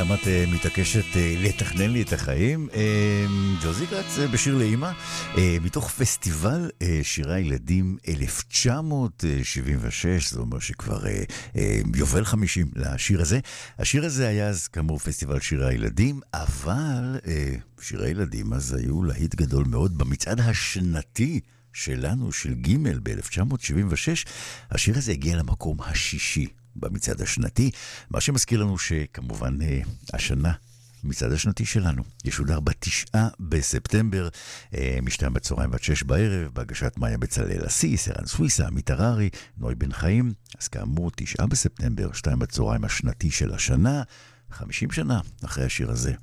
למה את מתעקשת לתכנן לי את החיים? ג'וזי כץ בשיר לאמא, מתוך פסטיבל שירי הילדים 1976, זה אומר שכבר יובל 50 לשיר הזה. השיר הזה היה אז כאמור פסטיבל שירי הילדים, אבל שירי הילדים אז היו להיט גדול מאוד במצעד השנתי שלנו, של ג' ב-1976. השיר הזה הגיע למקום השישי במצעד השנתי, מה שמזכיר לנו שכמובן השנה, מצעד השנתי שלנו, ישודר ב9 בספטמבר, מ-2 בצהריים ועד 6 בערב, בהגשת מאיה בצלאל אסיס, ערן סוויסה, עמית הררי, נוי בן חיים. אז כאמור, 9 בספטמבר, 2 בצהריים השנתי של השנה, 50 שנה אחרי השיר הזה.